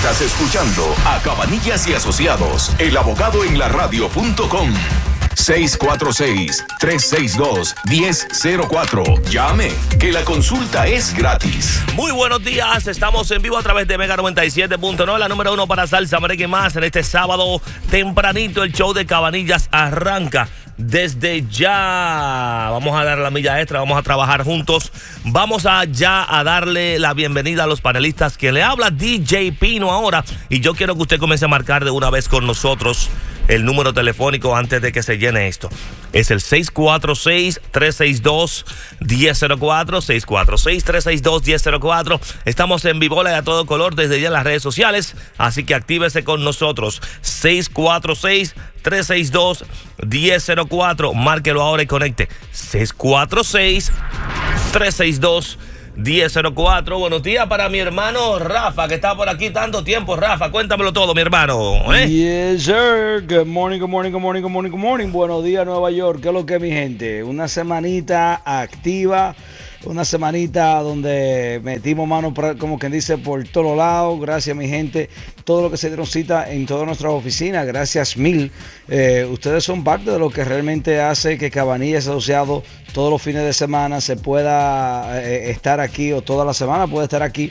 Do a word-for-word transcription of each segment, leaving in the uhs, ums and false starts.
Estás escuchando a Cabanillas y Asociados, el abogado en la radio punto com. seis cuatro seis, tres seis dos, uno cero cero cuatro. Llame, que la consulta es gratis. Muy buenos días, estamos en vivo a través de Mega noventa y siete punto nueve, la número uno para salsa, merengue y más. En este sábado tempranito el show de Cabanillas arranca desde ya. Vamos a dar la milla extra, vamos a trabajar juntos. Vamos a ya a darle la bienvenida a los panelistas que le habla D J Pino ahora. Y yo quiero que usted comience a marcar de una vez con nosotros el número telefónico antes de que se llene esto. Es el seis cuatro seis, tres seis dos, uno cero cero cuatro, seis cuatro seis, tres seis dos, uno cero cero cuatro. Estamos en vivo y a todo color desde ya en las redes sociales, así que actívese con nosotros. seis cuatro seis, tres seis dos, uno cero cero cuatro. Márquelo ahora y conecte. seis cuatro seis, tres seis dos, uno cero cero cuatro. Buenos días para mi hermano Rafa, que está por aquí tanto tiempo. Rafa, cuéntamelo todo, mi hermano, ¿eh? Yes, sir. Good morning, good morning, good morning, good morning, good morning. Buenos días, Nueva York. ¿Qué es lo que, mi gente? Una semanita activa, una semanita donde metimos mano, como quien dice, por todos lados. Gracias, mi gente. Todo lo que se dieron cita en todas nuestras oficinas, gracias mil. Eh, ustedes son parte de lo que realmente hace que Cabanillas Asociados todos los fines de semana se pueda eh, estar aquí, o toda la semana puede estar aquí.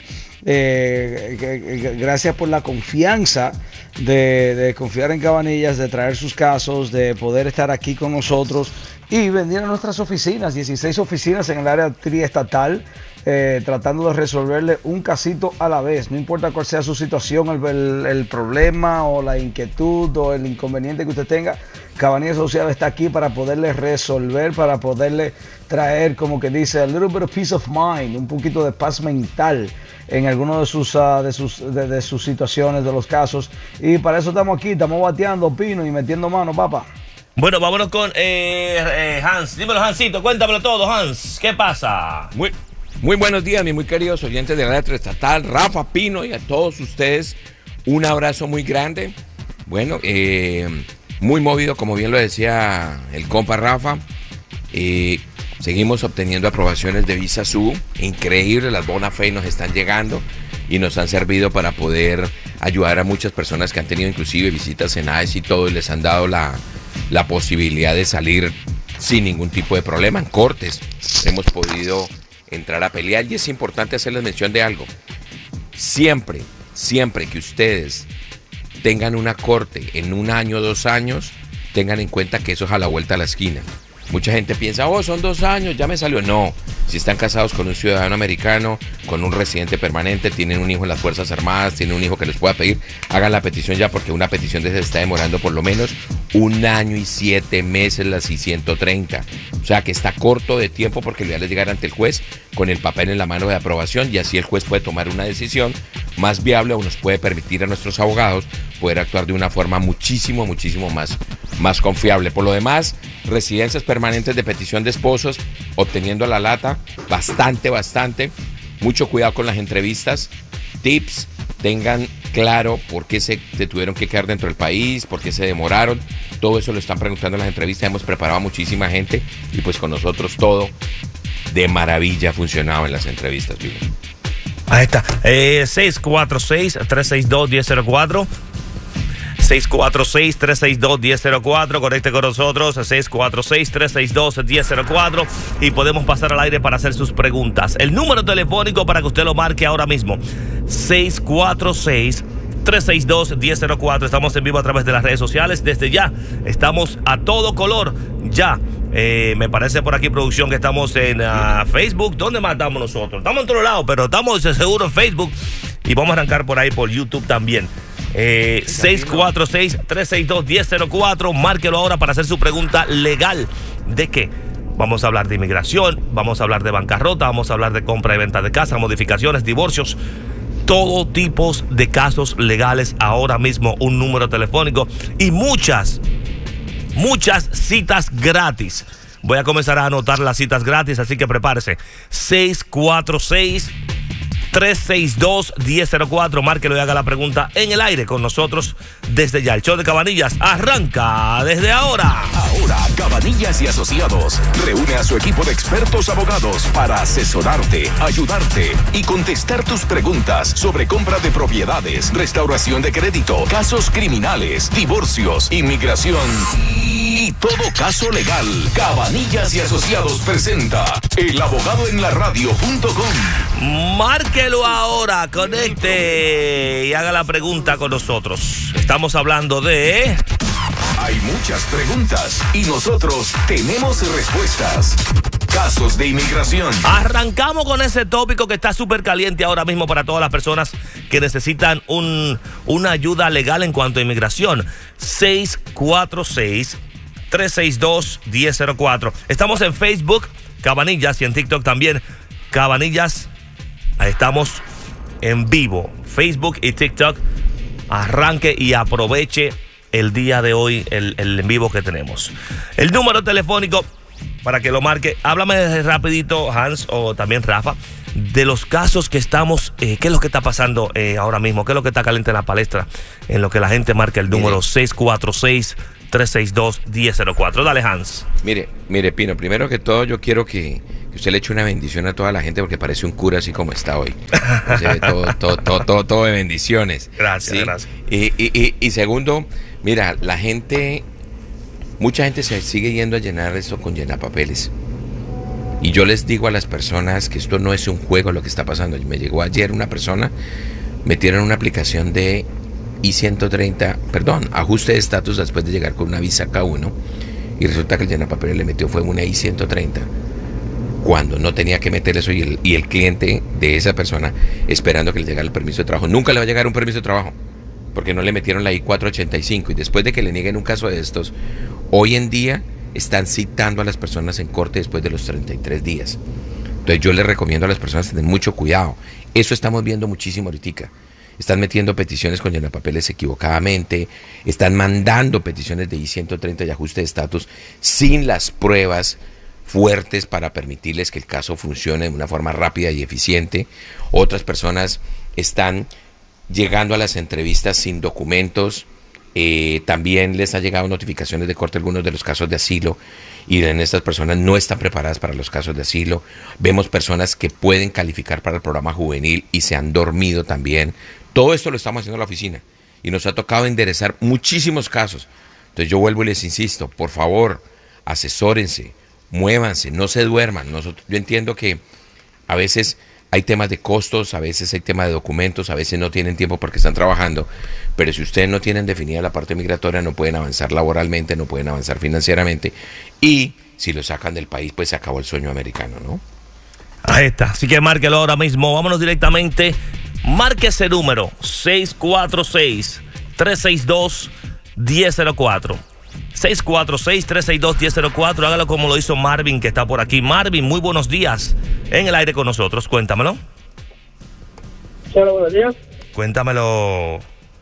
Eh, que, que, gracias por la confianza de, de confiar en Cabanillas, de traer sus casos, de poder estar aquí con nosotros y venir a nuestras oficinas, dieciséis oficinas en el área triestatal, eh, tratando de resolverle un casito a la vez, no importa cuál sea su situación, el, el, el problema o la inquietud o el inconveniente que usted tenga. Cabanillas Asociados está aquí para poderle resolver, para poderle traer, como que dice, a little bit of peace of mind, un poquito de paz mental en alguno de sus, uh, de, sus de, de sus situaciones, de los casos. Y para eso estamos aquí, estamos bateando, Pino, y metiendo mano, papá. Bueno, vámonos con eh, eh, Hans. Dímelo, Hansito, cuéntamelo todo, Hans. ¿Qué pasa? Muy, muy buenos días, mis muy queridos oyentes de la radio estatal, Rafa, Pino, y a todos ustedes un abrazo muy grande. Bueno, eh, muy movido, como bien lo decía el compa Rafa. Eh, seguimos obteniendo aprobaciones de Visa S U. Increíble, las bona fe nos están llegando y nos han servido para poder ayudar a muchas personas que han tenido inclusive visitas en A E S y todo, y les han dado la, la posibilidad de salir sin ningún tipo de problema. En cortes hemos podido entrar a pelear, y es importante hacerles mención de algo. Siempre, siempre que ustedes tengan una corte en un año o dos años, tengan en cuenta que eso es a la vuelta a la esquina. Mucha gente piensa, oh, son dos años, ya me salió. No, si están casados con un ciudadano americano, con un residente permanente, tienen un hijo en las Fuerzas Armadas, tienen un hijo que les pueda pedir, hagan la petición ya, porque una petición de esa está demorando por lo menos un año y siete meses, las I ciento treinta. O sea que está corto de tiempo, porque ya les llegar ante el juez con el papel en la mano de aprobación, y así el juez puede tomar una decisión más viable, o nos puede permitir a nuestros abogados poder actuar de una forma muchísimo, muchísimo más, más confiable. Por lo demás, residencias permanentes de petición de esposos, obteniendo la lata, bastante, bastante. Mucho cuidado con las entrevistas. Tips, tengan claro por qué se, se tuvieron que quedar dentro del país, por qué se demoraron. Todo eso lo están preguntando en las entrevistas. Hemos preparado a muchísima gente, y pues con nosotros todo de maravilla ha funcionado en las entrevistas. Vivo. Ahí está. Eh, seis cuatro seis, tres seis dos, uno cero cero cuatro. seis cuatro seis, tres seis dos, uno cero cero cuatro. Conecte con nosotros. seis cuatro seis, tres seis dos, uno cero cero cuatro. Y podemos pasar al aire para hacer sus preguntas. El número telefónico para que usted lo marque ahora mismo: seis cuatro seis, tres seis dos, uno cero cero cuatro. Estamos en vivo a través de las redes sociales. Desde ya estamos a todo color. Ya. Eh, me parece por aquí, producción, que estamos en uh, Facebook. ¿Dónde más estamos nosotros? Estamos en todos lados, pero estamos seguro en Facebook. Y vamos a arrancar por ahí por YouTube también. Eh, seis cuatro seis, tres seis dos, uno cero cero cuatro. Márquelo ahora para hacer su pregunta legal. ¿De qué? Vamos a hablar de inmigración, vamos a hablar de bancarrota, vamos a hablar de compra y venta de casa, modificaciones, divorcios. Todo tipo de casos legales ahora mismo. Un número telefónico y muchas Muchas citas gratis. Voy a comenzar a anotar las citas gratis, así que prepárese. seis cuatro seis, tres seis dos, uno cero cero cuatro. Márquelo y haga la pregunta en el aire con nosotros desde ya. El show de Cabanillas arranca desde ahora. Ahora, Cabanillas y Asociados reúne a su equipo de expertos abogados para asesorarte, ayudarte y contestar tus preguntas sobre compra de propiedades, restauración de crédito, casos criminales, divorcios, inmigración y todo caso legal. Cabanillas y Asociados presenta El Abogado en la Radio punto com. Márquelo ahora, conecte y haga la pregunta con nosotros. Estamos hablando de... Hay muchas preguntas y nosotros tenemos respuestas. Casos de inmigración. Arrancamos con ese tópico que está súper caliente ahora mismo para todas las personas que necesitan un, una ayuda legal en cuanto a inmigración. seis cuatro seis, tres seis dos, uno cero cero cuatro. Estamos en Facebook, Cabanillas, y en TikTok también, Cabanillas. Estamos en vivo, Facebook y TikTok. Arranque y aproveche el día de hoy, el, el en vivo que tenemos. El número telefónico para que lo marque. Háblame rapidito, Hans, o también Rafa, de los casos que estamos, eh, qué es lo que está pasando eh, ahora mismo, qué es lo que está caliente en la palestra, en lo que la gente marca el número mire, seis cuatro seis, tres seis dos, uno cero cero cuatro. Dale, Hans. Mire, mire, Pino, primero que todo yo quiero que, que usted le eche una bendición a toda la gente porque parece un cura así como está hoy. O sea, todo, todo, todo, todo, todo de bendiciones. Gracias, ¿sí? gracias. Y, y, y, y segundo, mira, la gente... Mucha gente se sigue yendo a llenar eso con llenapapeles. Y yo les digo a las personas que esto no es un juego lo que está pasando. Me llegó ayer una persona, metieron una aplicación de I ciento treinta, perdón, ajuste de estatus después de llegar con una visa K uno. Y resulta que el llenapapeles le metió fue una I ciento treinta. Cuando no tenía que meter eso y el, y el cliente de esa persona esperando que le llegara el permiso de trabajo. Nunca le va a llegar un permiso de trabajo porque no le metieron la I cuatrocientos ochenta y cinco. Y después de que le nieguen un caso de estos, hoy en día están citando a las personas en corte después de los treinta y tres días. Entonces yo les recomiendo a las personas tener mucho cuidado. Eso estamos viendo muchísimo ahorita. Están metiendo peticiones con llenapapeles equivocadamente, están mandando peticiones de I ciento treinta y ajuste de estatus sin las pruebas fuertes para permitirles que el caso funcione de una forma rápida y eficiente. Otras personas están llegando a las entrevistas sin documentos. Eh, también les ha llegado notificaciones de corte algunos de los casos de asilo y en estas personas no están preparadas para los casos de asilo. Vemos personas que pueden calificar para el programa juvenil y se han dormido también. Todo esto lo estamos haciendo en la oficina y nos ha tocado enderezar muchísimos casos. Entonces yo vuelvo y les insisto, por favor, asesórense, muévanse, no se duerman. Nosotros, yo entiendo que a veces hay temas de costos, a veces hay temas de documentos, a veces no tienen tiempo porque están trabajando, pero si ustedes no tienen definida la parte migratoria, no pueden avanzar laboralmente, no pueden avanzar financieramente, y si lo sacan del país, pues se acabó el sueño americano, ¿no? Ahí está, así que márquelo ahora mismo, vámonos directamente, marque ese número, seis cuatro seis, tres seis dos, uno cero cero cuatro. seis cuatro seis, tres seis dos, uno cero cero cuatro. Hágalo como lo hizo Marvin, que está por aquí. Marvin, muy buenos días. En el aire con nosotros. Cuéntamelo. Hola, buenos días. Cuéntamelo.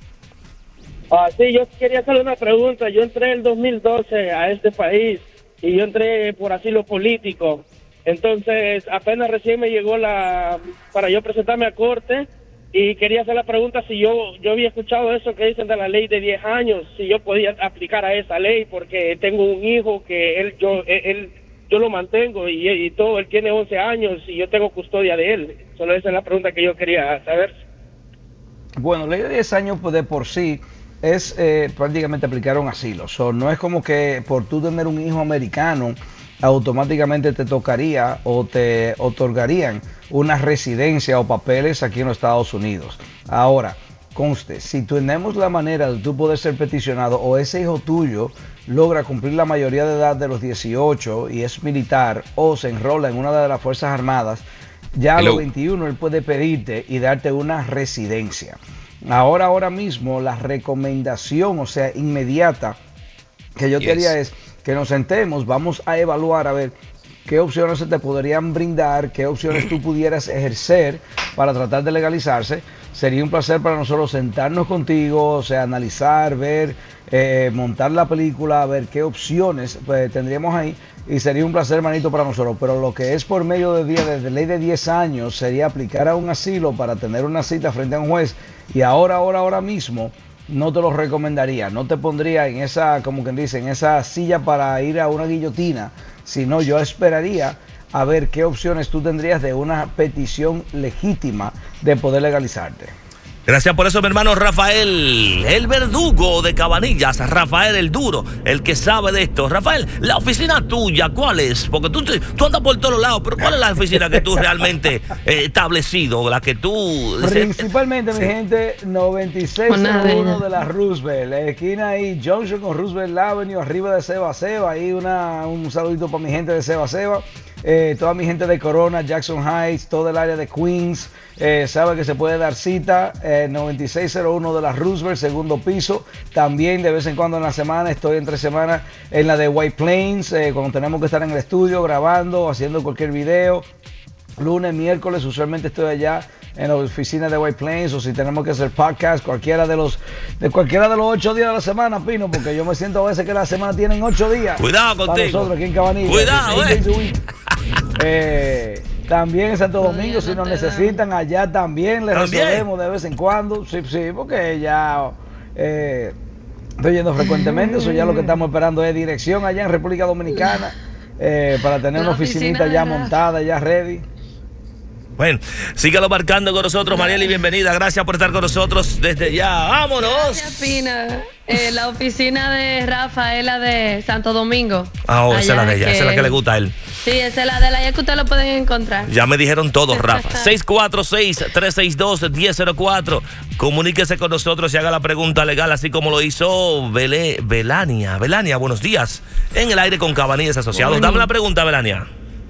Ah, sí, yo quería hacerle una pregunta. Yo entré el dos mil doce a este país y yo entré por asilo político. Entonces, apenas recién me llegó la... para yo presentarme a corte. Y quería hacer la pregunta si yo yo había escuchado eso que dicen de la ley de diez años, si yo podía aplicar a esa ley, porque tengo un hijo que él yo él, él yo lo mantengo y, y todo, él tiene once años y yo tengo custodia de él. Solo esa es la pregunta que yo quería saber. Bueno, ley de diez años pues de por sí es eh, prácticamente aplicar un asilo. So, no es como que por tú tener un hijo americano automáticamente te tocaría o te otorgarían una residencia o papeles aquí en los Estados Unidos. Ahora, conste, si tenemos la manera de tú poder ser peticionado o ese hijo tuyo logra cumplir la mayoría de edad de los dieciocho y es militar o se enrola en una de las Fuerzas Armadas, ya a los veintiuno él puede pedirte y darte una residencia. Ahora, ahora mismo la recomendación, o sea, inmediata que yo yes. te haría es que nos sentemos, vamos a evaluar a ver qué opciones se te podrían brindar, qué opciones tú pudieras ejercer para tratar de legalizarse. Sería un placer para nosotros sentarnos contigo, o sea, analizar, ver, eh, montar la película, ver qué opciones pues, tendríamos ahí. Y sería un placer, hermanito, para nosotros. Pero lo que es por medio de día, desde ley de diez años, sería aplicar a un asilo para tener una cita frente a un juez. Y ahora, ahora, ahora mismo, no te lo recomendaría. No te pondría en esa, como quien dice, en esa silla para ir a una guillotina. Sino yo esperaría a ver qué opciones tú tendrías de una petición legítima de poder legalizarte. Gracias por eso, mi hermano Rafael, el verdugo de Cabanillas, Rafael el duro, el que sabe de esto. Rafael, la oficina tuya, ¿cuál es? Porque tú, tú andas por todos lados, pero ¿cuál es la oficina que tú realmente eh, establecido? La que tú... Principalmente, sí. mi gente, noventa y seis cero uno de la Roosevelt, la esquina ahí, Junction con Roosevelt Avenue, arriba de Seba Seba, ahí una, un saludito para mi gente de Seba Seba. Eh, toda mi gente de Corona, Jackson Heights, todo el área de Queens, eh, sabe que se puede dar cita, eh, noventa y seis cero uno de la Roosevelt, segundo piso. También de vez en cuando en la semana, estoy entre semanas en la de White Plains, eh, cuando tenemos que estar en el estudio grabando, haciendo cualquier video. Lunes, miércoles, usualmente estoy allá en la oficina de White Plains, o si tenemos que hacer podcast, cualquiera de los de cualquiera de los ocho días de la semana, Pino, porque yo me siento a veces que la semana tienen ocho días. Cuidado contigo. Para nosotros aquí en Cabanillas. Cuidado, eh. eh. También en Santo Domingo, si nos necesitan, allá también les ¿También? resolvemos de vez en cuando. Sí, sí, porque ya eh, estoy yendo frecuentemente, eso ya lo que estamos esperando es dirección allá en República Dominicana, eh, para tener una oficinita ya montada, ya ready. Bueno, sígalo marcando con nosotros, Marieli, bienvenida. Gracias por estar con nosotros desde ya. ¡Vámonos! Gracias, Pina. Eh, la oficina de Rafaela de Santo Domingo. Ah, oh, esa es la de ella, que... esa es la que le gusta a él. Sí, esa es la de la ya que ustedes lo pueden encontrar. Ya me dijeron todos, Rafa. seis cuatro seis, tres seis dos, uno cero cero cuatro. Comuníquese con nosotros y haga la pregunta legal, así como lo hizo Bele, Belania. Belania, buenos días. En el aire con Cabanillas Asociados. Bueno. Dame la pregunta, Belania.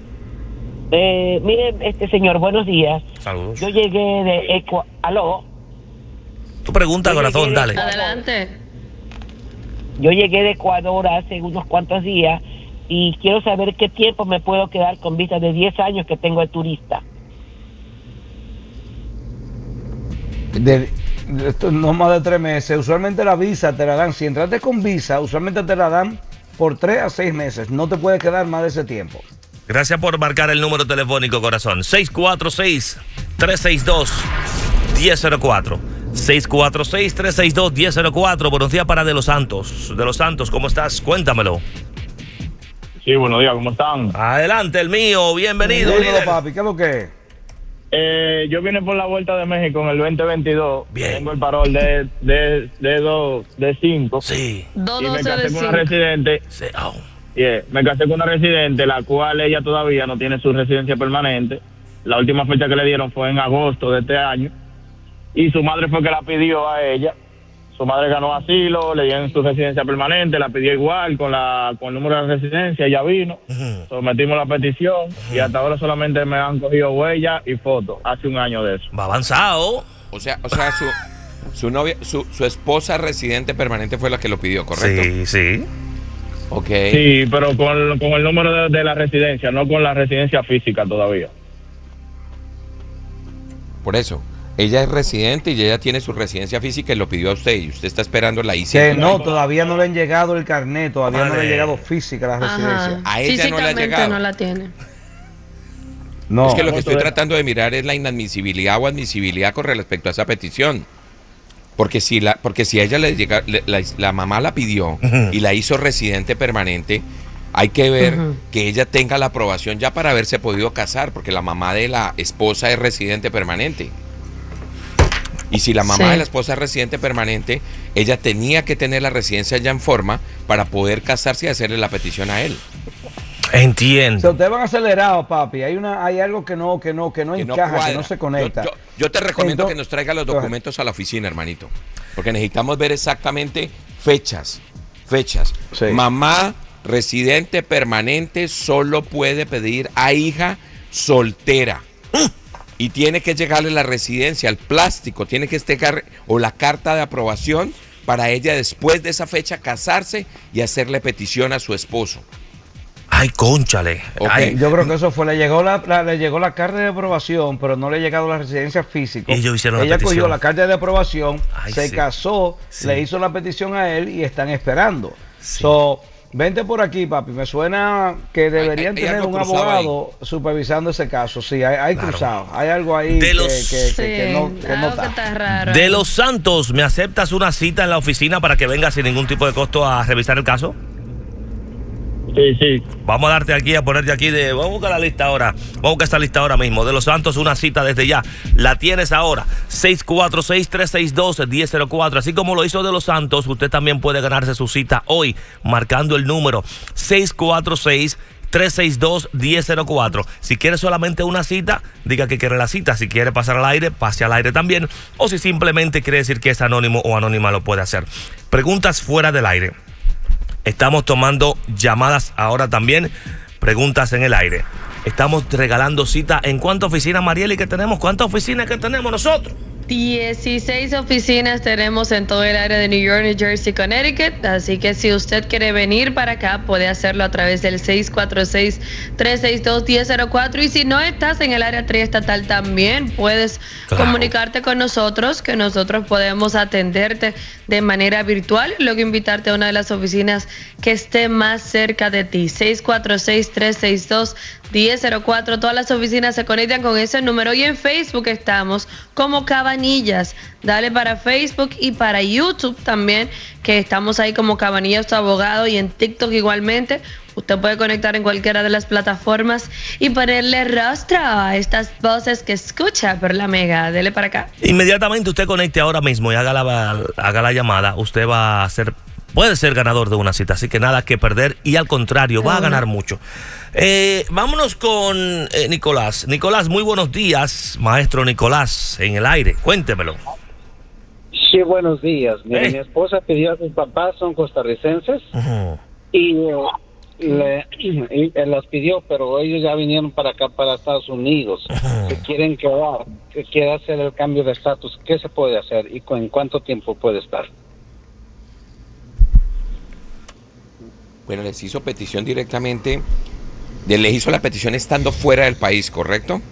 Eh, mire, este señor, buenos días. Saludos. Yo llegué de Ecuador. ¿Aló? Tu pregunta, Yo corazón, llegué dale. de- Adelante. Yo llegué de Ecuador hace unos cuantos días y quiero saber qué tiempo me puedo quedar con visa de diez años que tengo de turista. De, de esto no más de tres meses. Usualmente la visa te la dan, si entraste con visa, usualmente te la dan por tres a seis meses. No te puede quedar más de ese tiempo. Gracias por marcar el número telefónico, corazón. seis cuatro seis, tres seis dos, uno cero cero cuatro. seis cuatro seis, tres seis dos, uno cero cero cuatro. Buenos días para De Los Santos. De Los Santos, ¿cómo estás? Cuéntamelo. Sí, buenos días, ¿cómo están? Adelante, el mío. Bienvenido, Dímelo, líder. papi, ¿qué es lo que es? Eh, yo vine por la Vuelta de México en el veinte veintidós. Bien. Tengo el parol de de de dos, de cinco. Sí. Dos Y me doce casé de con una cinco. residente. Sí. Oh. Yeah, me casé con una residente, la cual ella todavía no tiene su residencia permanente. La última fecha que le dieron fue en agosto de este año. Y su madre fue que la pidió a ella. Su madre ganó asilo, le dieron su residencia permanente, la pidió igual con la con el número de residencia, ella vino, Ujú. sometimos la petición y hasta ahora solamente me han cogido huellas y fotos, hace un año de eso. Va avanzado. O sea, o sea, su, su novia, su, su esposa residente permanente fue la que lo pidió, ¿correcto? Sí, sí. Ok. Sí, pero con, con el número de, de la residencia, no con la residencia física todavía. Por eso. Ella es residente y ella tiene su residencia física y lo pidió a usted y usted está esperando la I C. Que no, todavía no le han llegado el carnet, todavía no le Vale. ha llegado física la residencia. Ajá. A ella no le ha Físicamente llegado. no la tiene. No. Es que lo que estoy Vamos a ver. tratando de mirar es la inadmisibilidad o admisibilidad con respecto a esa petición. Porque si la, porque si a ella le llega, le- la, la mamá la pidió Ujú. y la hizo residente permanente, hay que ver Ujú. que ella tenga la aprobación ya para haberse podido casar, porque la mamá de la esposa es residente permanente. Y si la mamá Sí. de la esposa es residente permanente, ella tenía que tener la residencia ya en forma para poder casarse y hacerle la petición a él. O sea, Entiendo. ustedes van acelerados, papi. Hay una, hay algo que no, que no, que no Que no encaja, que cuadra. no se conecta. Yo, yo- yo te recomiendo Entonces- que nos traiga los documentos a la oficina, hermanito. Porque necesitamos ver exactamente fechas. Fechas. Sí. Mamá residente permanente solo puede pedir a hija soltera. Y tiene que llegarle la residencia, el plástico, tiene que estar, o la carta de aprobación para ella después de esa fecha casarse y hacerle petición a su esposo. Ay, cónchale. Ok. Ay, Yo creo que eso fue, le llegó la, la- le llegó la carta de aprobación, pero no le ha llegado la residencia física. Ellos hicieron la Ella petición. cogió la carta de aprobación, Ay, se sí. casó, Sí. le hizo la petición a él y están esperando. Sí. So, vente por aquí, papi. Me suena que deberían hay tener algo un cruzado abogado supervisando ese caso. Sí, hay, hay Claro. cruzado. Hay algo ahí De que, los- que- Sí, que- que no, que no algo que está. está raro. De ahí. Los Santos, ¿me aceptas una cita en la oficina para que vengas sin ningún tipo de costo a revisar el caso? Sí, sí. Vamos a darte aquí, a ponerte aquí de... Vamos a buscar la lista ahora. Vamos a buscar esta lista ahora mismo. De Los Santos, una cita desde ya. La tienes ahora. seis cuatro seis, tres seis dos, uno cero cero cuatro. Así como lo hizo De Los Santos, usted también puede ganarse su cita hoy, marcando el número seis cuatro seis, tres seis dos, uno cero cero cuatro. Si quiere solamente una cita, diga que quiere la cita. Si quiere pasar al aire, pase al aire también. O si simplemente quiere decir que es anónimo o anónima, lo puede hacer. Preguntas fuera del aire. Estamos tomando llamadas ahora también, preguntas en el aire. Estamos regalando cita. ¿En cuántas oficinas, Marieli, que tenemos? ¿Cuántas oficinas que tenemos nosotros? dieciséis oficinas tenemos en todo el área de New York, New Jersey, Connecticut, así que si usted quiere venir para acá, puede hacerlo a través del seis cuatro seis, tres seis dos, uno cero cero cuatro, y si no estás en el área triestatal también puedes Claro. comunicarte con nosotros, que nosotros podemos atenderte de manera virtual, luego invitarte a una de las oficinas que esté más cerca de ti. Seis cuatro seis, tres seis dos, uno cero cero cuatro. Todas las oficinas se conectan con ese número y en Facebook estamos como Cabanillas. Dale para Facebook y para YouTube también, que estamos ahí como Cabanillas tu abogado, y en TikTok igualmente. Usted puede conectar en cualquiera de las plataformas y ponerle rostro a estas voces que escucha por la Mega. Dele para acá. Inmediatamente usted conecte ahora mismo y haga la, haga la llamada. Usted va a ser, puede ser ganador de una cita, así que nada que perder y al contrario, va a ganar mucho. Eh, vámonos con eh, Nicolás. Nicolás, muy buenos días, maestro Nicolás, en el aire. Cuéntemelo. Sí, buenos días. Mire, Eh. mi esposa pidió a sus papás, son costarricenses, Ujú. y, eh, le, y, eh, las pidió, pero ellos ya vinieron para acá, para Estados Unidos, que quieren quedar, que quiere hacer el cambio de estatus. ¿Qué se puede hacer y cu- en cuánto tiempo puede estar? Bueno, les hizo petición directamente, de- les hizo la petición estando fuera del país, ¿correcto?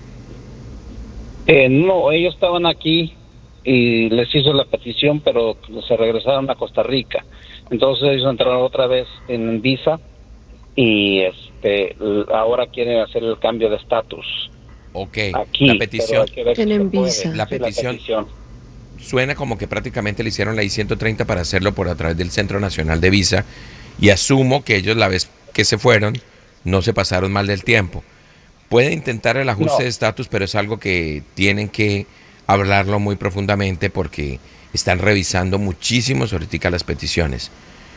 Eh, no, ellos estaban aquí y les hizo la petición, pero se regresaron a Costa Rica. Entonces ellos entraron otra vez en visa y este l- ahora quieren hacer el cambio de estatus. Ok, Aquí, la petición pero hay que ver si Tienen se puede. visa. La Sí, petición. suena como que prácticamente le hicieron la I ciento treinta para hacerlo por a través del Centro Nacional de Visa, y asumo que ellos la vez que se fueron no se pasaron mal del tiempo. Puede intentar el ajuste No. de estatus, pero es algo que tienen que hablarlo muy profundamente porque están revisando muchísimos ahorita las peticiones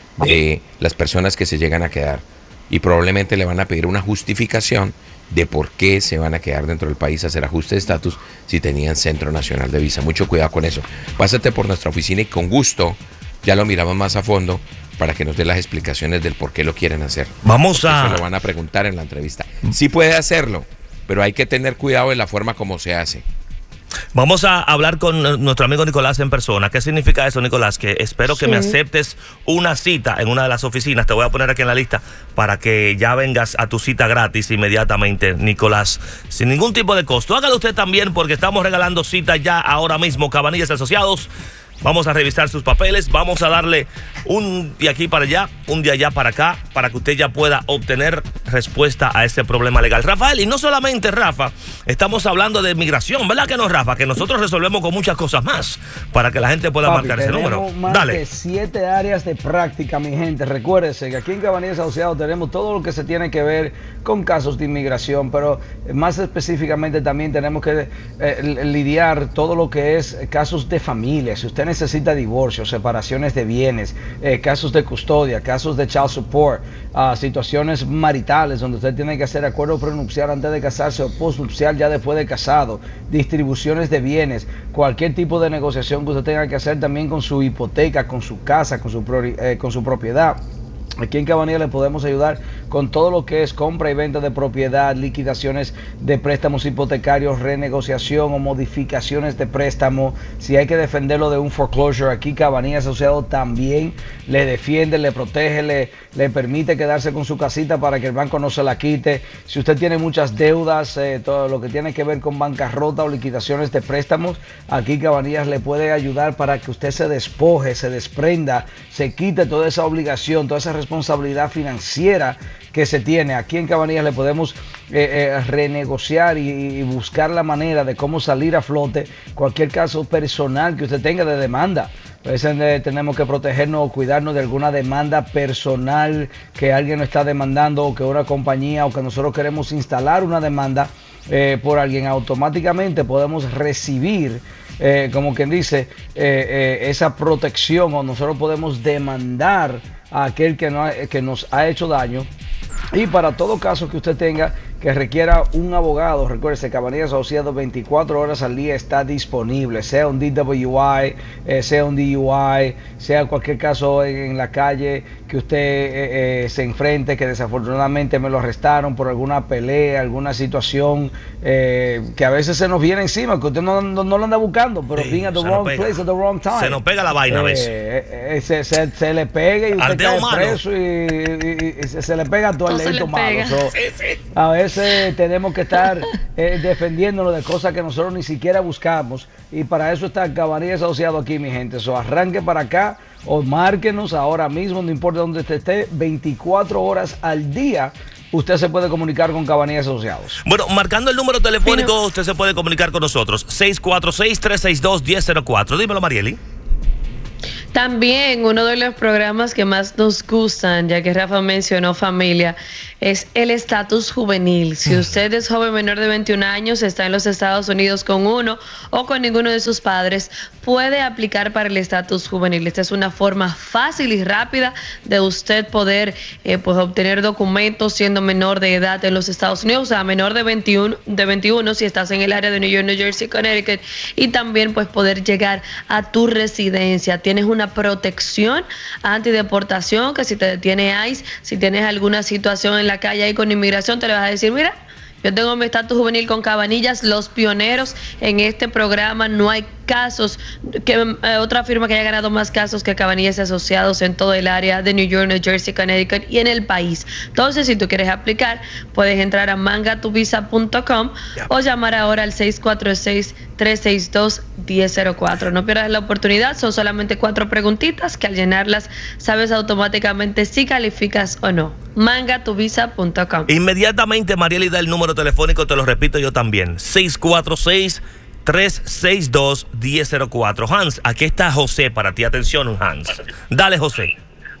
de las personas que se llegan a quedar, y probablemente le van a pedir una justificación de por qué se van a quedar dentro del país a hacer ajuste de estatus si tenían Centro Nacional de Visa. Mucho cuidado con eso. Pásate por nuestra oficina y con gusto ya lo miramos más a fondo para que nos dé las explicaciones del por qué lo quieren hacer. Vamos Porque a... Eso lo van a preguntar en la entrevista. Sí puede hacerlo, pero hay que tener cuidado en la forma como se hace. Vamos a hablar con eh, nuestro amigo Nicolás en persona. ¿Qué significa eso, Nicolás? Que espero que Sí. me aceptes una cita en una de las oficinas. Te voy a poner aquí en la lista para que ya vengas a tu cita gratis inmediatamente, Nicolás, sin ningún tipo de costo. Hágalo usted también, porque estamos regalando cita ya ahora mismo. Cabanillas Asociados. Vamos a revisar sus papeles, vamos a darle un de aquí para allá, un de allá para acá, para que usted ya pueda obtener respuesta a este problema legal. Rafael, y no solamente, Rafa, estamos hablando de migración, ¿verdad que no, Rafa? Que nosotros resolvemos con muchas cosas más para que la gente pueda Papi, marcar ese tenemos número. más Dale. de siete áreas de práctica, mi gente. Recuérdese que aquí en Cabanillas Asociados tenemos todo lo que se tiene que ver con casos de inmigración, pero más específicamente también tenemos que eh, lidiar todo lo que es casos de familia. Si usted necesita divorcio, separaciones de bienes, eh, casos de custodia, casos de child support, uh, situaciones maritales donde usted tiene que hacer acuerdo prenupcial antes de casarse o postnupcial ya después de casado, distribuciones de bienes, cualquier tipo de negociación que usted tenga que hacer también con su hipoteca, con su casa, con su, eh, con su propiedad. Aquí en Cabanillas le podemos ayudar con todo lo que es compra y venta de propiedad, liquidaciones de préstamos hipotecarios, renegociación o modificaciones de préstamo. Si hay que defenderlo de un foreclosure, aquí Cabanillas Asociados también le defiende, le protege, le, le permite quedarse con su casita para que el banco no se la quite. Si usted tiene muchas deudas, eh, todo lo que tiene que ver con bancarrota o liquidaciones de préstamos, aquí Cabanillas le puede ayudar para que usted se despoje, se desprenda, se quite toda esa obligación, toda esa responsabilidad financiera que se tiene. Aquí en Cabanillas le podemos eh, eh, renegociar y, y buscar la manera de cómo salir a flote cualquier caso personal que usted tenga de demanda. A veces eh, tenemos que protegernos o cuidarnos de alguna demanda personal que alguien nos está demandando, o que una compañía, o que nosotros queremos instalar una demanda eh, por alguien. Automáticamente podemos recibir, eh, como quien dice, eh, eh, esa protección, o nosotros podemos demandar a aquel que, no, que nos ha hecho daño. Y para todo caso que usted tenga que requiera un abogado, recuerde, Cabanillas Asociados veinticuatro horas al día está disponible, sea un D W I, eh, sea un D U I, sea cualquier caso en, en la calle que usted eh, eh, se enfrente, que desafortunadamente me lo arrestaron por alguna pelea, alguna situación eh, que a veces se nos viene encima, que usted no, no, no lo anda buscando, pero sí, being at the wrong place at the wrong time. Se nos pega la vaina eh, a veces. Eh, eh, se, se, se le pega y usted cae preso y, y, y se, se le pega todo el dedito malo. So, sí, sí. A veces tenemos que estar eh, defendiéndonos de cosas que nosotros ni siquiera buscamos, y para eso está Cabanillas Asociados aquí, mi gente. So, arranque para acá o márquenos ahora mismo, no importa dónde usted esté, veinticuatro horas al día usted se puede comunicar con Cabanillas Asociados. Bueno, marcando el número telefónico, usted se puede comunicar con nosotros, seis cuatro seis, tres seis dos, uno cero cero cuatro. Dímelo, Marieli. También uno de los programas que más nos gustan, ya que Rafa mencionó familia, es el estatus juvenil. Si usted es joven menor de veintiún años, está en los Estados Unidos con uno o con ninguno de sus padres, puede aplicar para el estatus juvenil. Esta es una forma fácil y rápida de usted poder eh, pues obtener documentos siendo menor de edad en los Estados Unidos, o sea, menor de veintiuno, de veintiuno si estás en el área de New York, New Jersey, Connecticut, y también pues poder llegar a tu residencia. Tienes una protección antideportación, que si te detiene ICE, si tienes alguna situación en la calle ahí con inmigración, te le vas a decir, mira, yo tengo mi estatus juvenil con Cabanillas, los pioneros en este programa. No hay casos, que eh, otra firma que haya ganado más casos que Cabanillas Asociados en todo el área de New York, New Jersey, Connecticut y en el país. Entonces, si tú quieres aplicar, puedes entrar a manga tu visa punto com yeah. o llamar ahora al seis cuatro seis, tres seis dos, uno cero cero cuatro. No pierdas la oportunidad, son solamente cuatro preguntitas que al llenarlas sabes automáticamente si calificas o no. manga tu visa punto com. Inmediatamente Marieli da el número telefónico, te lo repito yo también, seis cuatro seis, tres seis dos, uno cero cero cuatro. Hans, aquí está José para ti. Atención, Hans. Dale, José.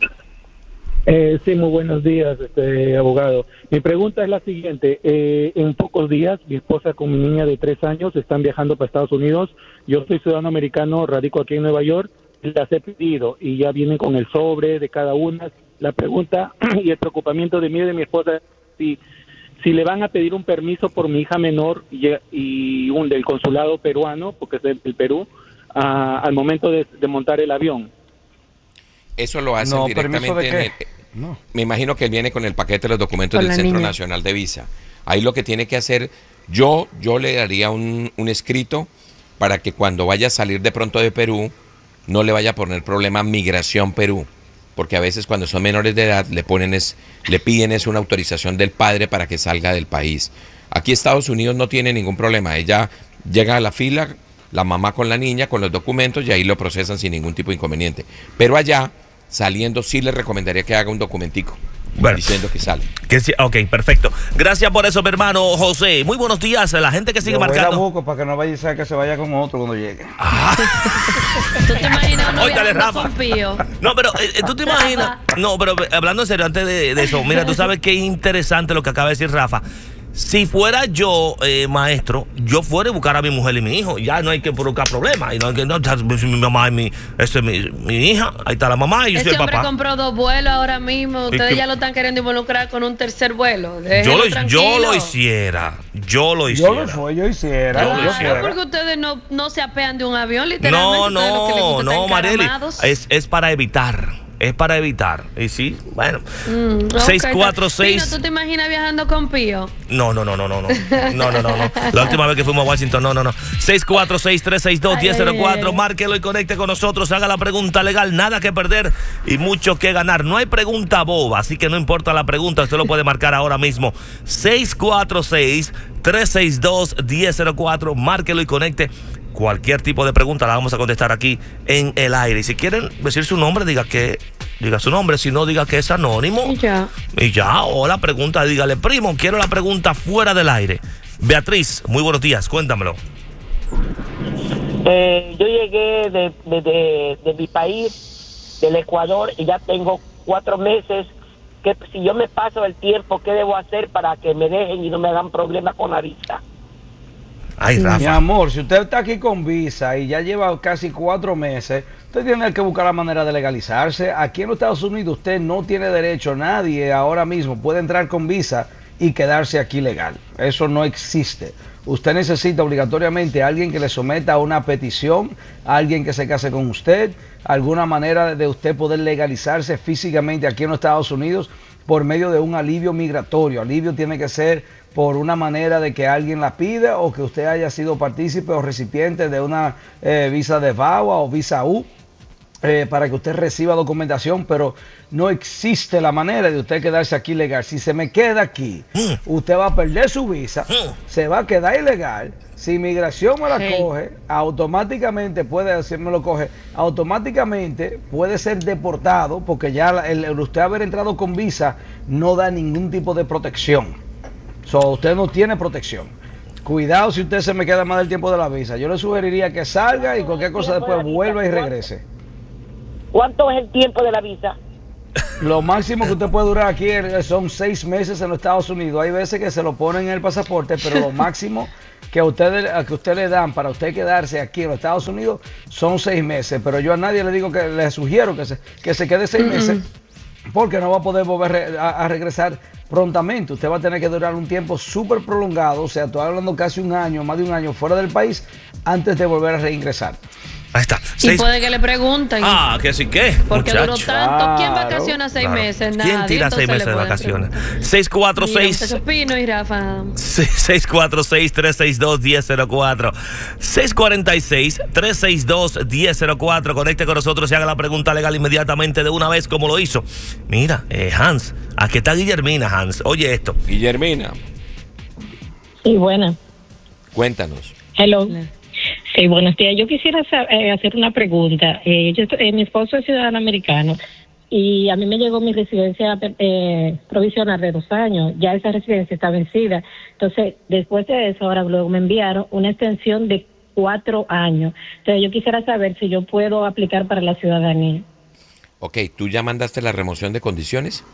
Eh, sí, muy buenos días, este, abogado. Mi pregunta es la siguiente. Eh, en pocos días, mi esposa con mi niña de tres años están viajando para Estados Unidos. Yo soy ciudadano americano, radico aquí en Nueva York. Las he pedido y ya vienen con el sobre de cada una. La pregunta y el preocupamiento de mí y de mi esposa es si, si le van a pedir un permiso por mi hija menor y, y un del consulado peruano, porque es del, del Perú, a, al momento de, de montar el avión. Eso lo hacen no, directamente en el, no. Me imagino que él viene con el paquete de los documentos con del Centro niña. Nacional de Visa. Ahí lo que tiene que hacer, yo, yo le daría un, un escrito para que cuando vaya a salir de pronto de Perú, no le vaya a poner problema Migración Perú. Porque a veces cuando son menores de edad le ponen es, le piden es una autorización del padre para que salga del país. Aquí Estados Unidos no tiene ningún problema. Ella llega a la fila, la mamá con la niña, con los documentos, y ahí lo procesan sin ningún tipo de inconveniente. Pero allá, saliendo, sí le recomendaría que haga un documentico. Bueno, diciendo que sale. Que sí, ok, perfecto. Gracias por eso, mi hermano José. Muy buenos días a la gente que sigue Yo voy marcando. A Buco para que no vaya a ser que se vaya con otro cuando llegue. Ah. ¿Tú te imaginas uno Óigale, Rafa. con Pío? No, pero eh, tú te imaginas. No, pero hablando en serio, antes de, de eso, mira, tú sabes qué interesante lo que acaba de decir Rafa. Si fuera yo, eh, maestro, yo fuera a buscar a mi mujer y mi hijo. Ya no hay que provocar problemas. Y no hay que, no, mi mamá y mi, ese es mi, mi hija. Ahí está la mamá y yo soy el papá. Ese hombre compró dos vuelos ahora mismo. Ustedes que, ya lo están queriendo involucrar con un tercer vuelo. Yo lo, yo lo hiciera. Yo lo hiciera. Yo lo fue, yo hiciera. Claro, yo hiciera. porque ustedes no, no se apean de un avión, literalmente. No, no, no, Marieli. Es, es para evitar. es para evitar. Y sí, bueno. Mm, okay. seis cuatro seis. Pino, ¿tú te imaginas viajando con Pío? No, no, no, no, no, no. No, no, no, no. La última vez que fuimos a Washington, no, no, no. seis cuatro seis, tres seis dos, uno cero cero cuatro. Márquelo y conecte con nosotros. Haga la pregunta legal. Nada que perder y mucho que ganar. No hay pregunta boba, así que no importa la pregunta. Usted lo puede marcar ahora mismo. seis cuatro seis, tres seis dos, uno cero cero cuatro. Márquelo y conecte. Cualquier tipo de pregunta la vamos a contestar aquí en el aire. Y si quieren decir su nombre, diga que diga su nombre. Si no, diga que es anónimo. Y ya. Y ya. O la pregunta, dígale, primo, quiero la pregunta fuera del aire. Beatriz, muy buenos días. Cuéntamelo. Eh, yo llegué de, de, de, de mi país, del Ecuador, y ya tengo cuatro meses. Que si yo me paso el tiempo, ¿qué debo hacer para que me dejen y no me hagan problema con la visa? Ay, Rafa. Mi amor, si usted está aquí con visa y ya lleva casi cuatro meses, usted tiene que buscar la manera de legalizarse. Aquí en los Estados Unidos usted no tiene derecho, nadie ahora mismo puede entrar con visa y quedarse aquí legal. Eso no existe. Usted necesita obligatoriamente a alguien que le someta a una petición, a alguien que se case con usted, alguna manera de usted poder legalizarse físicamente aquí en los Estados Unidos por medio de un alivio migratorio. Alivio tiene que ser por una manera de que alguien la pida o que usted haya sido partícipe o recipiente de una eh, visa de V A W A o visa U eh, para que usted reciba documentación, pero no existe la manera de usted quedarse aquí legal. Si se me queda aquí, usted va a perder su visa, se va a quedar ilegal. Si inmigración me la Sí. coge, automáticamente puede, si me lo coge, automáticamente puede ser deportado porque ya la- el, el usted haber entrado con visa no da ningún tipo de protección. So, usted no tiene protección. Cuidado si usted se me queda más del tiempo de la visa. Yo le sugeriría que salga y cualquier cosa después vuelva y regrese. ¿Cuánto es el tiempo de la visa? Lo máximo que usted puede durar aquí son seis meses en los Estados Unidos. Hay veces que se lo ponen en el pasaporte, pero lo máximo que a usted, a que usted le dan para usted quedarse aquí en los Estados Unidos son seis meses. Pero yo a nadie le digo que le sugiero que se, que se quede seis meses, porque no va a poder volver a, a regresar prontamente. Usted va a tener que durar un tiempo súper prolongado, o sea, estoy hablando casi un año, más de un año fuera del país, antes de volver a reingresar. Ahí está. Y Seis- puede que le pregunten. Ah, que sí que. Porque duró muchacho. tanto. ¿Quién Claro, vacaciona seis Claro. meses? ¿Quién Nadie, tira seis entonces meses le de pueden vacaciones? preguntar. seis cuatro Mira, seis. muchacho Pino y Rafa. seis cuatro seis, tres seis dos, uno cero cero cuatro. seis cuatro seis, tres seis dos, uno cero cero cuatro. Conecte con nosotros y haga la pregunta legal inmediatamente de una vez como lo hizo. Mira, eh, Hans, aquí está Guillermina, Hans. Oye esto. Guillermina, Sí, buena. cuéntanos. Hello. Sí, buenos días. Yo quisiera sa- eh, hacer una pregunta. Eh, yo, estoy- eh, mi esposo es ciudadano americano y a mí me llegó mi residencia eh, provisional de dos años. Ya esa residencia está vencida. Entonces, después de eso, ahora luego me enviaron una extensión de cuatro años. Entonces, yo quisiera saber si yo puedo aplicar para la ciudadanía. Ok, ¿tú ya mandaste la remoción de condiciones?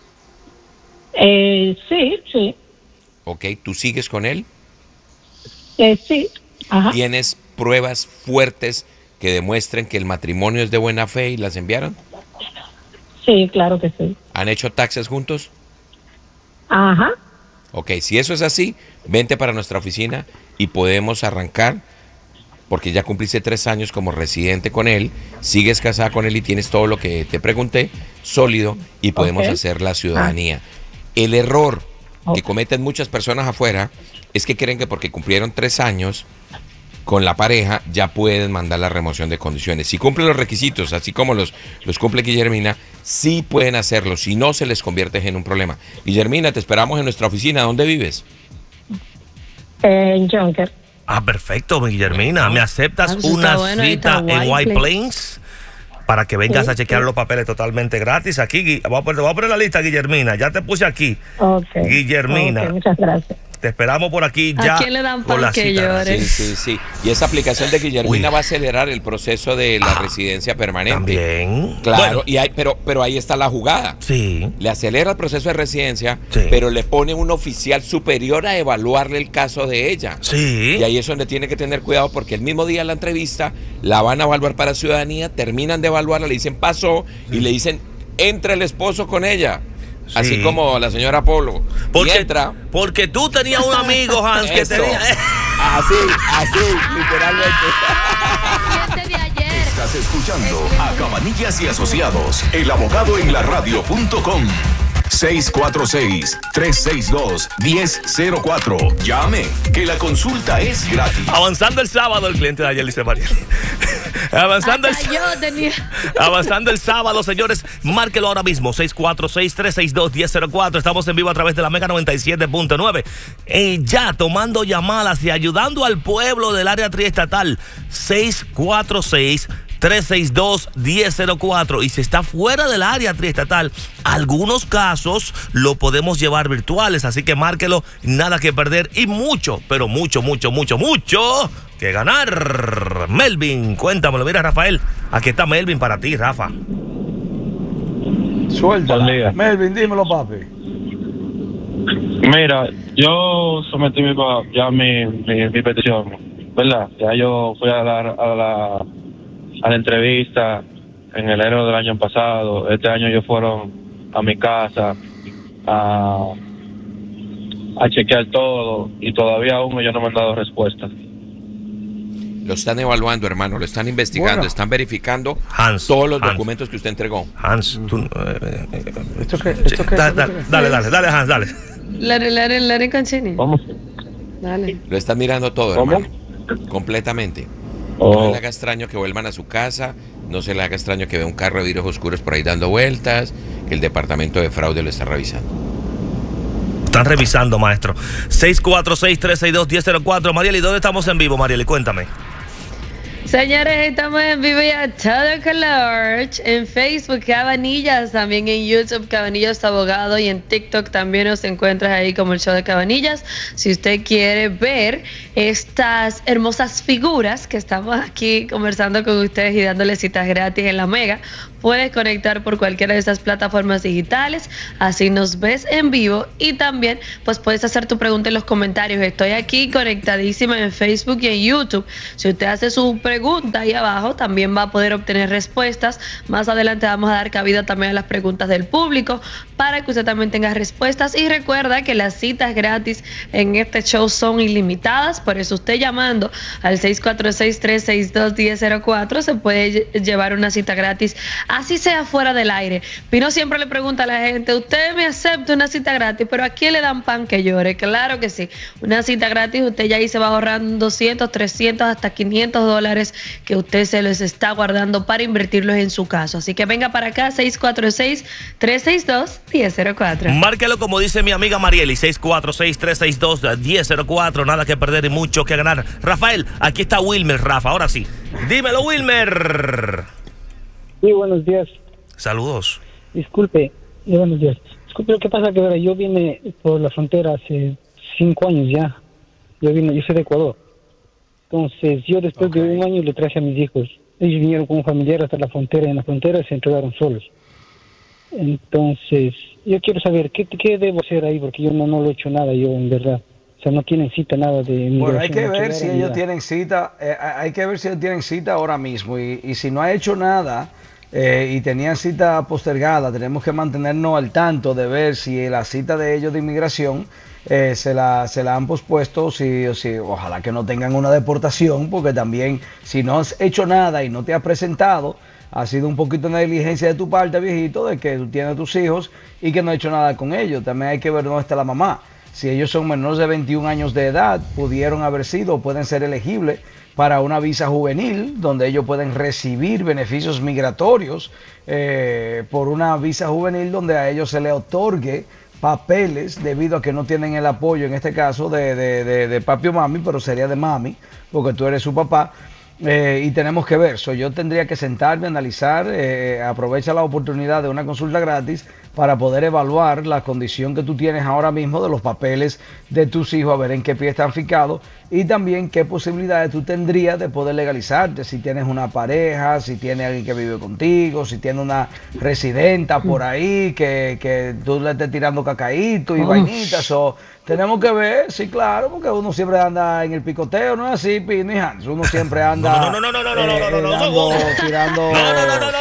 Eh, sí, sí. Ok, ¿tú sigues con él? Eh, sí. Ajá. ¿Tienes pruebas fuertes que demuestren que el matrimonio es de buena fe y las enviaron? Sí, claro que sí. ¿Han hecho taxes juntos? Ajá. Ok, si eso es así, vente para nuestra oficina y podemos arrancar, porque ya cumpliste tres años como residente con él, sigues casada con él y tienes todo lo que te pregunté, sólido, y podemos Ok. hacer la ciudadanía. El error que cometen muchas personas afuera es que creen que porque cumplieron tres años con la pareja ya pueden mandar la remoción de condiciones. Si cumplen los requisitos, así como los, los cumple Guillermina, sí pueden hacerlo, si no se les convierte en un problema. Guillermina, te esperamos en nuestra oficina. ¿Dónde vives? Eh, en Junker. Ah, perfecto, Guillermina. ¿Me aceptas Ah, eso está una bueno, ahí cita está en White White Plains. Plains? Para que vengas Sí, a chequear sí. los papeles totalmente gratis. Aquí, Gui- voy a poner, voy a poner la lista, Guillermina. Ya te puse aquí. Ok. Guillermina. Ok, muchas gracias. Te esperamos por aquí ¿A ya. quién le dan con pan la que cita. llore? Sí, sí, sí. Y esa aplicación de Guillermina va a acelerar el proceso de la residencia permanente. También. Claro, Bueno. y hay, pero, pero ahí está la jugada. Sí. Le acelera el proceso de residencia, Sí. pero le pone un oficial superior a evaluarle el caso de ella. Sí. Y ahí es donde tiene que tener cuidado porque el mismo día de la entrevista la van a evaluar para ciudadanía, terminan de evaluarla, le dicen pasó y le dicen entra el esposo con ella. Sí. Así como la señora Polo. Porque, y entra. porque tú tenías un amigo, Hans, que Eso. tenía. Así, así, literalmente. Este de ayer. Estás escuchando a Cabanillas y Asociados, el abogado en la radio punto com. seis cuatro seis, tres seis dos, uno cero cero cuatro. Llame, que la consulta es gratis. Avanzando el sábado, el cliente de ayer dice María. Avanzando el, yo tenía. avanzando el sábado, señores, márquelo ahora mismo, seis cuatro seis, tres seis dos, uno cero cero cuatro. Estamos en vivo a través de la Mega noventa y siete punto nueve. Eh, ya tomando llamadas y ayudando al pueblo del área triestatal. seis cuatro seis, tres seis dos, uno cero cero cuatro. Y si está fuera del área triestatal, algunos casos lo podemos llevar virtuales, así que márquelo, nada que perder y mucho, pero mucho, mucho, mucho, mucho que ganar. Melvin, cuéntamelo. Mira, Rafael, aquí está Melvin para ti, Rafa. Suéltala. Melvin, dímelo, papi. Mira, yo sometí mi, ya mi, mi, mi petición, ¿verdad? Ya yo fui a la, a la a la entrevista en enero del año pasado. Este año ellos fueron a mi casa a, a chequear todo y todavía aún ellos no me han dado respuesta. Lo están evaluando, hermano, lo están investigando, bueno. Están verificando Hans, todos los Hans. documentos que usted entregó. Hans, tú, eh, eh, ¿Esto qué? ¿Esto qué? Da, da, dale, dale, dale, Hans, dale. Lare, lare, lare, Concini. Vamos. Dale. Lo están mirando todo, ¿Cómo? hermano, completamente. Oh. No se le haga extraño que vuelvan a su casa, no se le haga extraño que vea un carro de vidrios oscuros por ahí dando vueltas, que el departamento de fraude lo está revisando. Están revisando, maestro. seis cuatro seis, tres seis dos, uno cero cero cuatro. Marieli, ¿dónde estamos en vivo, Marieli? Cuéntame. Señores, estamos en vivo y a todo color en Facebook Cabanillas, también en YouTube Cabanillas Abogado y en TikTok también nos encuentras ahí como el show de Cabanillas. Si usted quiere ver estas hermosas figuras que estamos aquí conversando con ustedes y dándoles citas gratis en la Mega, puedes conectar por cualquiera de esas plataformas digitales, así nos ves en vivo y también pues puedes hacer tu pregunta en los comentarios. Estoy aquí conectadísima en Facebook y en YouTube. Si usted hace su pregunta ahí abajo, también va a poder obtener respuestas. Más adelante vamos a dar cabida también a las preguntas del público para que usted también tenga respuestas. Y recuerda que las citas gratis en este show son ilimitadas, por eso usted llamando al seis cuatro seis, tres seis dos, uno cero cero cuatro se puede llevar una cita gratis, así sea fuera del aire. Pino siempre le pregunta a la gente, ¿usted me acepta una cita gratis? Pero ¿a quién le dan pan que llore? Claro que sí, una cita gratis, usted ya ahí se va ahorrando doscientos, trescientos, hasta quinientos dólares que usted se los está guardando para invertirlos en su caso. Así que venga para acá, seis cuatro seis, tres seis dos, uno cero cero cuatro. Márquelo como dice mi amiga Marieli, seis cuatro seis, tres seis dos, uno cero cero cuatro. Nada que perder y mucho que ganar. Rafael, aquí está Wilmer, Rafa, ahora sí. Dímelo, Wilmer. Sí, buenos días. Saludos. Disculpe, eh, buenos días. Disculpe, lo que pasa que ahora yo vine por la frontera hace cinco años ya. Yo vine, yo soy de Ecuador. Entonces, yo después okay. de un año le traje a mis hijos. Ellos vinieron con un familiar hasta la frontera, y en la frontera se entregaron solos. Entonces, yo quiero saber, ¿qué, qué debo hacer ahí? Porque yo no, no lo he hecho nada, yo en verdad. O sea, no tienen cita, nada de migración. Bueno, hay que no ver si ellos nada. tienen cita, eh, hay que ver si ellos tienen cita ahora mismo. Y, y si no ha hecho nada eh, y tenían cita postergada, tenemos que mantenernos al tanto de ver si la cita de ellos de inmigración Eh, se, la, se la han pospuesto, si, si, ojalá que no tengan una deportación, porque también si no has hecho nada y no te has presentado, ha sido un poquito de negligencia de tu parte, viejito, de que tú tienes a tus hijos y que no has hecho nada con ellos. También hay que ver dónde está la mamá. Si ellos son menores de veintiún años de edad, pudieron haber sido o pueden ser elegibles para una visa juvenil, donde ellos pueden recibir beneficios migratorios eh, por una visa juvenil donde a ellos se les otorgue papeles debido a que no tienen el apoyo, en este caso, de, de, de, de papi o mami, pero sería de mami, porque tú eres su papá. Eh, y tenemos que ver, so, yo tendría que sentarme, analizar, eh, aprovecha la oportunidad de una consulta gratis para poder evaluar la condición que tú tienes ahora mismo de los papeles de tus hijos, a ver en qué pie están ficados y también qué posibilidades tú tendrías de poder legalizarte, si tienes una pareja, si tienes alguien que vive contigo, si tienes una residenta por ahí que, que tú le estés tirando cacaíto y oh. vainitas, o tenemos que ver, sí, claro, porque uno siempre anda en el picoteo, ¿no es así, Pino y Hans? Uno siempre anda no, no, no, no, no, no, no, no, no, no, tirando no, no, no, no, no, no, no,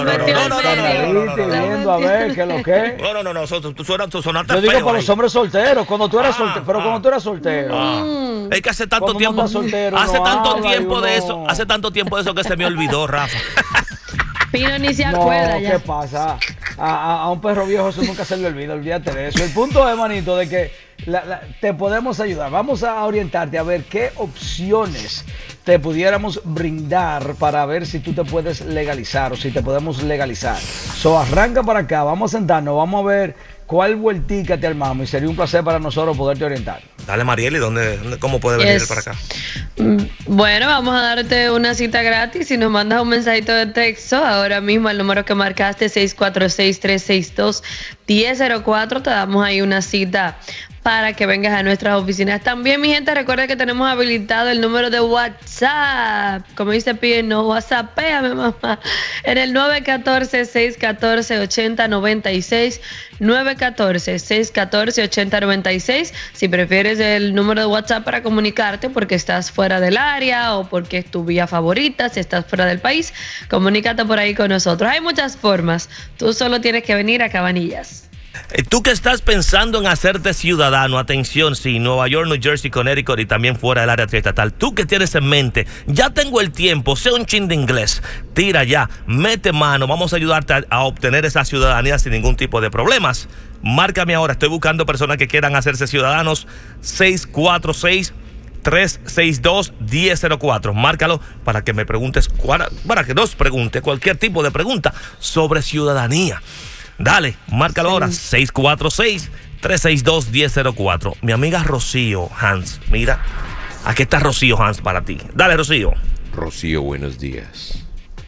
no, no, no, no, no, viendo a ver qué es lo que. No, no, no, no, tú, tú, tú sonaste Yo digo feo para ahí. los hombres solteros, cuando tú eras Ah, soltero, pero ah. cuando tú eras soltero. Ah. Es que hace tanto Cuando tiempo, uno está soltero, hace uno tanto habla y tiempo de uno- eso, hace tanto tiempo de eso que se me olvidó, Rafa. Pino ni se No, acuerda ya. ¿qué pasa? A, a- a un perro viejo eso nunca se le olvida, olvídate de eso. El punto es, manito, de que la- la- te podemos ayudar. Vamos a orientarte a ver qué opciones te pudiéramos brindar para ver si tú te puedes legalizar o si te podemos legalizar. So, arranca para acá, vamos a sentarnos, vamos a ver cuál vueltica te armamos y sería un placer para nosotros poderte orientar. Dale, Marieli, ¿dónde, dónde- ¿cómo puede venir Yes. para acá? Mm, Bueno, vamos a darte una cita gratis. Si nos mandas un mensajito de texto ahora mismo al número que marcaste, seis cuatro seis, tres seis dos, uno cero cero cuatro, te damos ahí una cita para que vengas a nuestras oficinas. También, mi gente, recuerda que tenemos habilitado el número de WhatsApp. Como dice Pino, no WhatsAppéame, mamá. En el nueve uno cuatro, seis uno cuatro, ocho cero nueve seis. nueve uno cuatro, seis uno cuatro, ocho cero nueve seis. Si prefieres el número de WhatsApp para comunicarte porque estás fuera del área o porque es tu vía favorita, si estás fuera del país, comunícate por ahí con nosotros. Hay muchas formas. Tú solo tienes que venir a Cabanillas. Eh, Tú que estás pensando en hacerte ciudadano, atención, sí, Nueva York, New Jersey, Connecticut y también fuera del área triestatal. Tú que tienes en mente, ya tengo el tiempo, sé un chin de inglés, tira ya, mete mano, vamos a ayudarte a, a obtener esa ciudadanía sin ningún tipo de problemas. Márcame ahora, estoy buscando personas que quieran hacerse ciudadanos. Seis cuatro seis, tres seis dos, uno cero cero cuatro. Márcalo para que me preguntes, cuál- para que nos pregunte cualquier tipo de pregunta sobre ciudadanía. Dale, márcalo ahora, seis cuatro seis, tres seis dos, uno cero cero cuatro. Mi amiga Rocío Hans, mira, aquí está Rocío Hans para ti. Dale, Rocío. Rocío, buenos días.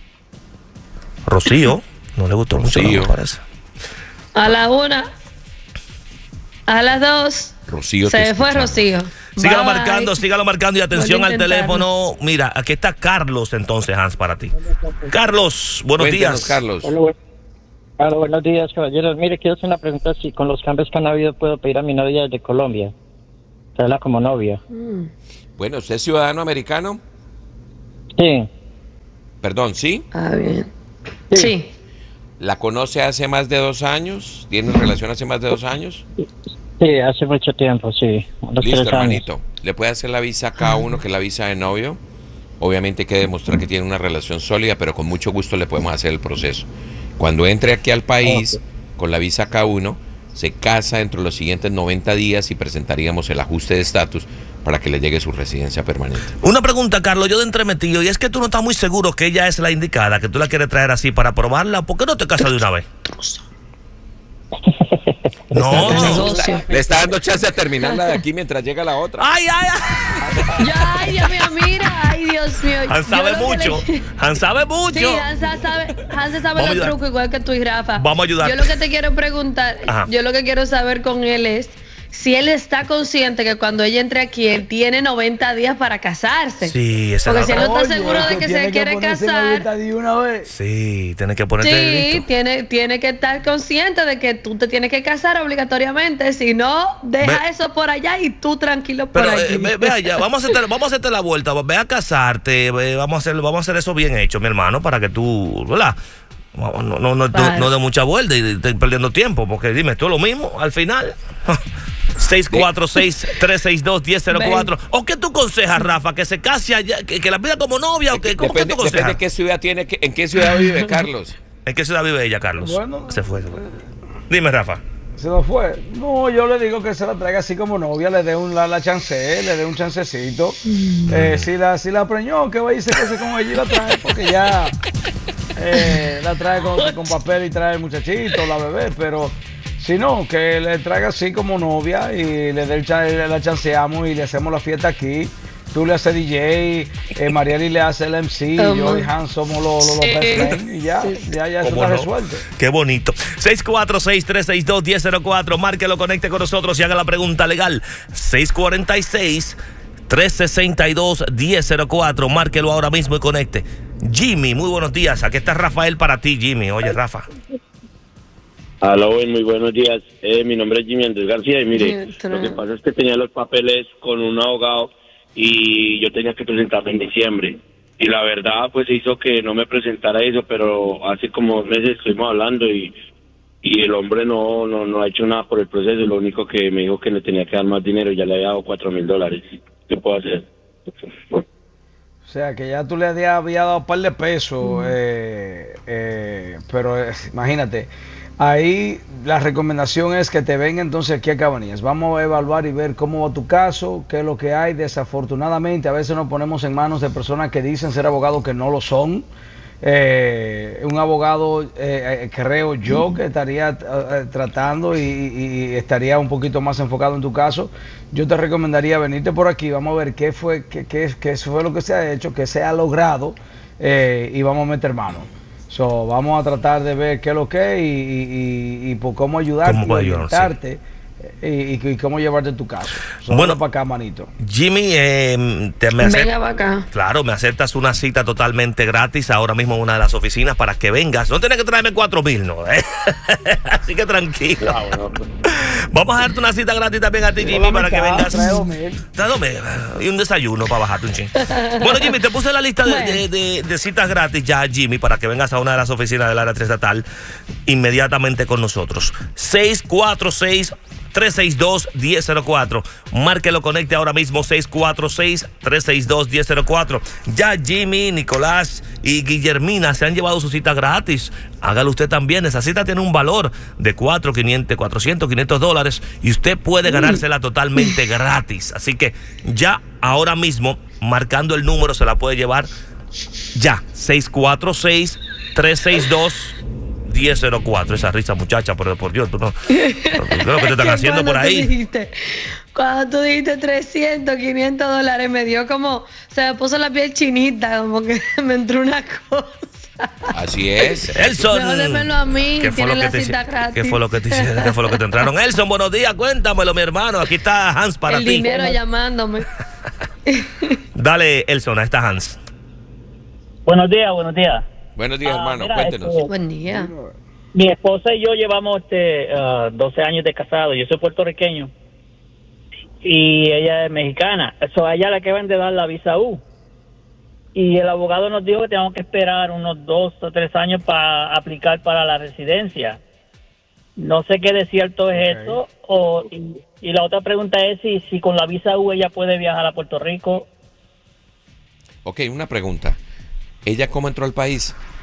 Rocío, no le gustó mucho, Rocío. me parece. A la una, a las dos, Rocío, se te fue escuchamos. Rocío. Sígalo Bye. marcando, sígalo marcando y atención Vuelve a al intentarlo. teléfono. Mira, aquí está Carlos entonces, Hans, para ti. Carlos, buenos Cuéntanos, días. Carlos. Hola, bu- Hola, buenos días, caballeros. Mire, quiero hacer una pregunta. Si con los cambios que han habido puedo pedir a mi novia desde Colombia, traerla como novia. Mm. Bueno, ¿usted es ciudadano americano? Sí. Perdón, ¿sí? Ah, bien. Sí. ¿La conoce hace más de dos años? ¿Tiene relación hace más de dos años? Sí, hace mucho tiempo, sí. Unos Listo, tres años. hermanito. Le puede hacer la visa a cada uno, que es la visa de novio. Obviamente hay que demostrar que tiene una relación sólida, pero con mucho gusto le podemos hacer el proceso. Cuando entre aquí al país, con la visa K uno, se casa dentro de los siguientes noventa días y presentaríamos el ajuste de estatus para que le llegue su residencia permanente. Una pregunta, Carlos, yo de entremetido, y es que tú no estás muy seguro que ella es la indicada, que tú la quieres traer así para probarla. ¿Por qué no te casas de una vez? No, Negocio. Le está dando chance de terminarla de aquí mientras llega la otra. Ay, ay, ay. Ya, ay, Dios mío, mira, ay, Dios mío. Hans Yo sabe lo que mucho. le- Hans sabe mucho. Sí, Hansa sabe, Hansa sabe Vamos a los ayudar. trucos igual que tú y Rafa. Vamos a ayudarte. Yo lo que te quiero preguntar, Ajá. yo lo que quiero saber con él es si él está consciente que cuando ella entre aquí, él tiene noventa días para casarse. Sí, esa Porque es si él la no está Oye, seguro es de que se tiene quiere ponerse en la casar, lista de una vez. Sí, tienes que ponerte sí, listo. tiene, tiene que estar consciente de que tú te tienes que casar obligatoriamente. Si no, deja Ve- eso por allá y tú tranquilo por Pero aquí. eh, ve, ve allá, vamos a, hacerte, vamos a hacerte la vuelta, ve a casarte, ve, vamos, a hacer, vamos a hacer eso bien hecho, mi hermano, para que tú, ¿verdad? No, no, no, no, Claro. no de mucha vuelta y estés perdiendo tiempo, porque dime, tú lo mismo al final. seis cuatro seis, tres seis dos, uno cero cero cuatro. ¿O qué tú aconsejas, Rafa? ¿Que se case allá, que, que la pida como novia o que, ¿cómo que Depende, tú depende aconsejas? de qué ciudad tiene, que- en qué ciudad vive Carlos. ¿En qué ciudad vive ella, Carlos? Bueno. se fue, se fue. Dime, Rafa. Se nos fue. No, yo le digo que se la traiga así como novia, le dé un, la, la chance, le dé un chancecito. Eh, si la si la preñó, que vaya y se case con ella y la trae, porque ya eh, la trae con, con papel y trae el muchachito, la bebé, pero si no, que le traiga así como novia y le dé el cha- la chanceamos y le hacemos la fiesta aquí. Tú le haces D J, eh, Marieli le hace el M C, Toma. yo y Hans somos los, los, los best friends y ya, ya, ya eso ¿Cómo está no? resuelto. Qué bonito. seis cuatro seis, tres seis dos, uno cero cero cuatro. Márquelo, conecte con nosotros y haga la pregunta legal. seis cuatro seis, tres seis dos, uno cero cero cuatro. Márquelo ahora mismo y conecte. Jimmy, muy buenos días. Aquí está Rafael para ti, Jimmy. Oye, Rafa. Aló, muy buenos días. Eh, mi nombre es Jimmy Andrés García y mire, Mientras- lo que pasa es que tenía los papeles con un abogado y yo tenía que presentarme en diciembre. y la verdad pues hizo que no me presentara eso, pero hace como dos meses estuvimos hablando y y el hombre no, no no ha hecho nada por el proceso. Lo único que me dijo que le tenía que dar más dinero y ya le había dado cuatro mil dólares. ¿Qué puedo hacer? O sea, que ya tú le habías había dado un par de pesos, eh, eh, pero eh, imagínate, ahí la recomendación es que te venga entonces aquí a Cabanillas. Vamos a evaluar y ver cómo va tu caso, qué es lo que hay. Desafortunadamente, a veces nos ponemos en manos de personas que dicen ser abogados que no lo son. Eh, un abogado, eh, creo yo, que estaría eh, tratando y, y estaría un poquito más enfocado en tu caso. Yo te recomendaría venirte por aquí, vamos a ver qué fue, qué, qué, qué fue lo que se ha hecho, qué se ha logrado, eh, y vamos a meter mano. So, vamos a tratar de ver qué es lo que es y, y, y, y por cómo ayudarte, ¿Cómo y orientarte, sí. y, y, y cómo llevarte tu caso. So, bueno, para acá, manito. Jimmy, eh, te me Venga para acá. Claro, me aceptas una cita totalmente gratis ahora mismo en una de las oficinas para que vengas. No tienes que traerme cuatro mil, ¿no? ¿Eh? Así que tranquilo. Vamos a darte una cita gratis también a ti, Jimmy, para que vengas. Tráeme y un desayuno para bajarte un ching. Bueno, Jimmy, te puse la lista de, de, de, de citas gratis ya, Jimmy, para que vengas a una de las oficinas del área triestatal inmediatamente con nosotros. seis cuatro seis, tres seis dos, uno cero cero cuatro. Márquelo, conecte ahora mismo, seis cuatro seis, tres seis dos, uno cero cero cuatro. Ya Jimmy, Nicolás y Guillermina se han llevado su cita gratis. Hágalo usted también. Esa cita tiene un valor de cuatrocientos, quinientos dólares y usted puede ganársela totalmente gratis. Así que ya, ahora mismo, marcando el número, se la puede llevar ya. seis cuatro seis, tres seis dos, uno cero cero cuatro. Esa risa, muchacha, por, por Dios, tú no. ¿Qué es lo que te están haciendo por ahí? Dijiste, cuando tú dijiste trescientos, quinientos dólares, me dio como, se me puso la piel chinita, como que me entró una cosa. Así es. Elson, no, démelo a mí, ¿qué fue, lo que, te, ¿qué fue lo que te hicieron? ¿Qué fue lo que te entraron? Elson, buenos días, cuéntamelo, mi hermano. Aquí está Hans para El ti. El dinero llamándome. Dale, Elson, ahí está Hans. Buenos días, buenos días. Buenos días, ah, hermano, mira, cuéntenos. Este, Buen día. Mi esposa y yo llevamos este, uh, doce años de casado. Yo soy puertorriqueño y ella es mexicana. Eso, a ella le acaban de dar la visa U. Y el abogado nos dijo que tenemos que esperar unos dos o tres años para aplicar para la residencia. No sé qué de cierto es okay. eso. O, y, y la otra pregunta es si, si con la visa U ella puede viajar a Puerto Rico. Ok, una pregunta. ¿Ella cómo entró al país?